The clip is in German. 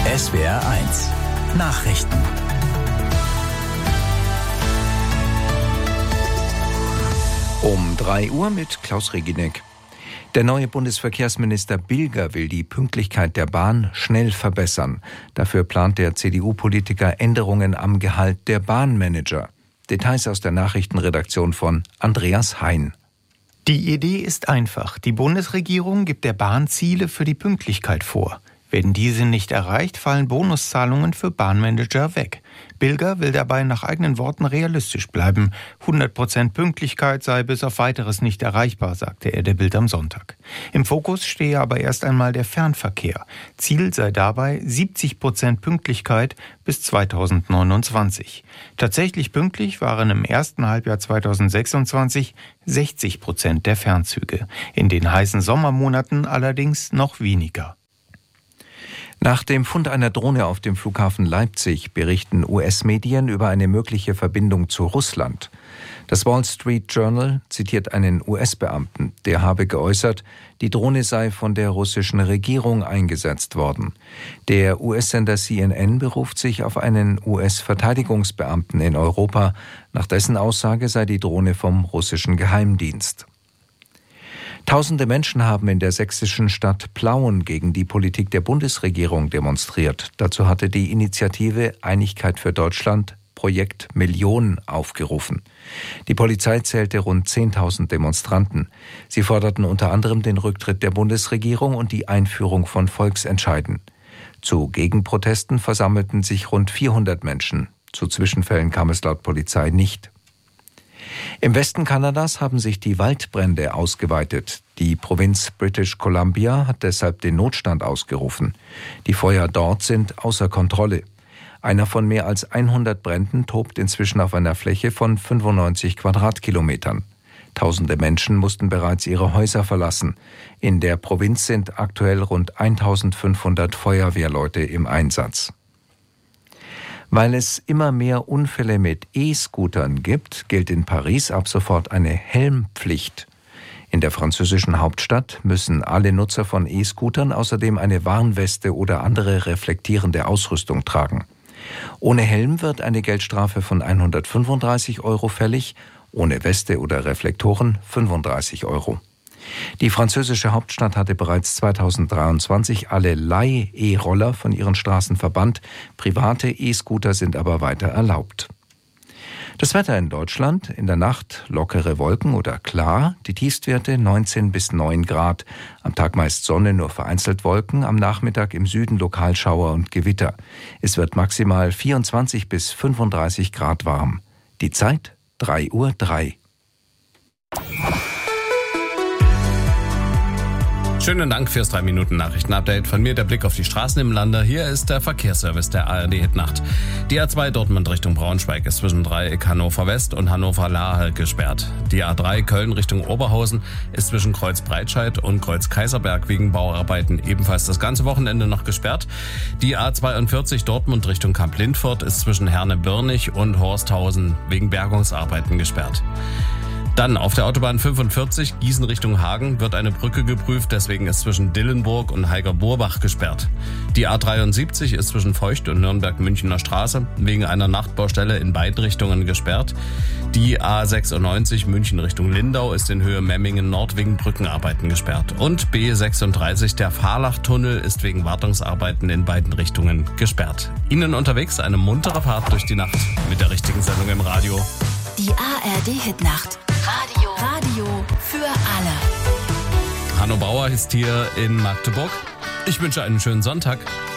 SWR1 Nachrichten. Um 3 Uhr mit Klaus Reginek. Der neue Bundesverkehrsminister Bilger will die Pünktlichkeit der Bahn schnell verbessern. Dafür plant der CDU-Politiker Änderungen am Gehalt der Bahnmanager. Details aus der Nachrichtenredaktion von Andreas Hein. Die Idee ist einfach. Die Bundesregierung gibt der Bahn Ziele für die Pünktlichkeit vor. Werden diese nicht erreicht, fallen Bonuszahlungen für Bahnmanager weg. Bilger will dabei nach eigenen Worten realistisch bleiben. 100% Pünktlichkeit sei bis auf Weiteres nicht erreichbar, sagte er der Bild am Sonntag. Im Fokus stehe aber erst einmal der Fernverkehr. Ziel sei dabei 70% Pünktlichkeit bis 2029. Tatsächlich pünktlich waren im ersten Halbjahr 2026 60% der Fernzüge. In den heißen Sommermonaten allerdings noch weniger. Nach dem Fund einer Drohne auf dem Flughafen Leipzig berichten US-Medien über eine mögliche Verbindung zu Russland. Das Wall Street Journal zitiert einen US-Beamten, der habe geäußert, die Drohne sei von der russischen Regierung eingesetzt worden. Der US-Sender CNN beruft sich auf einen US-Verteidigungsbeamten in Europa. Nach dessen Aussage sei die Drohne vom russischen Geheimdienst. Tausende Menschen haben in der sächsischen Stadt Plauen gegen die Politik der Bundesregierung demonstriert. Dazu hatte die Initiative Einigkeit für Deutschland Projekt Million aufgerufen. Die Polizei zählte rund 10.000 Demonstranten. Sie forderten unter anderem den Rücktritt der Bundesregierung und die Einführung von Volksentscheiden. Zu Gegenprotesten versammelten sich rund 400 Menschen. Zu Zwischenfällen kam es laut Polizei nicht. Im Westen Kanadas haben sich die Waldbrände ausgeweitet. Die Provinz British Columbia hat deshalb den Notstand ausgerufen. Die Feuer dort sind außer Kontrolle. Einer von mehr als 100 Bränden tobt inzwischen auf einer Fläche von 95 Quadratkilometern. Tausende Menschen mussten bereits ihre Häuser verlassen. In der Provinz sind aktuell rund 1500 Feuerwehrleute im Einsatz. Weil es immer mehr Unfälle mit E-Scootern gibt, gilt in Paris ab sofort eine Helmpflicht. In der französischen Hauptstadt müssen alle Nutzer von E-Scootern außerdem eine Warnweste oder andere reflektierende Ausrüstung tragen. Ohne Helm wird eine Geldstrafe von 135 € fällig, ohne Weste oder Reflektoren 35 €. Die französische Hauptstadt hatte bereits 2023 alle Leih-E-Roller von ihren Straßen verbannt. Private E-Scooter sind aber weiter erlaubt. Das Wetter in Deutschland: in der Nacht lockere Wolken oder klar, die Tiefstwerte 19 bis 9 Grad. Am Tag meist Sonne, nur vereinzelt Wolken, am Nachmittag im Süden Lokalschauer und Gewitter. Es wird maximal 24 bis 35 Grad warm. Die Zeit 3:03 Uhr. Schönen Dank fürs 3-Minuten-Nachrichten-Update. Von mir der Blick auf die Straßen im Lande. Hier ist der Verkehrsservice der ARD-Hitnacht. Die A2 Dortmund Richtung Braunschweig ist zwischen Dreieck Hannover West und Hannover-Lahe gesperrt. Die A3 Köln Richtung Oberhausen ist zwischen Kreuz Breitscheid und Kreuz Kaiserberg wegen Bauarbeiten ebenfalls das ganze Wochenende noch gesperrt. Die A42 Dortmund Richtung Kamp-Lindfort ist zwischen Herne-Birnig und Horsthausen wegen Bergungsarbeiten gesperrt. Dann auf der Autobahn 45 Gießen Richtung Hagen wird eine Brücke geprüft, deswegen ist zwischen Dillenburg und Heiger-Burbach gesperrt. Die A73 ist zwischen Feucht und Nürnberg-Münchener Straße wegen einer Nachtbaustelle in beiden Richtungen gesperrt. Die A96 München Richtung Lindau ist in Höhe Memmingen Nord wegen Brückenarbeiten gesperrt. Und B36 der Fahrlachtunnel ist wegen Wartungsarbeiten in beiden Richtungen gesperrt. Ihnen unterwegs eine muntere Fahrt durch die Nacht mit der richtigen Sendung im Radio. Die ARD-Hitnacht. Radio für alle. Hanno Bauer ist hier in Magdeburg. Ich wünsche einen schönen Sonntag.